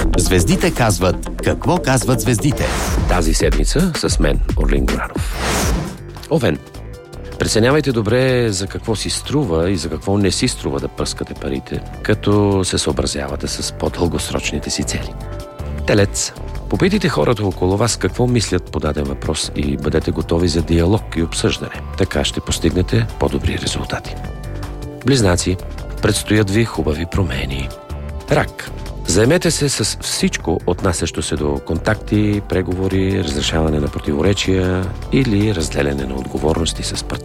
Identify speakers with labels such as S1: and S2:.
S1: Звездите казват какво казват звездите.
S2: Тази седмица с мен, Орлин Горанов. Овен, преценявайте добре за какво си струва и за какво не си струва да пръскате парите, като се съобразявате с по-дългосрочните си цели. Телец, попитайте хората около вас какво мислят по даден въпрос и бъдете готови за диалог и обсъждане. Така ще постигнете по-добри резултати. Близнаци, предстоят ви хубави промени. Рак, заемете се с всичко, отнасящо се до контакти, преговори, разрешаване на противоречия или разделяне на отговорности с партньори.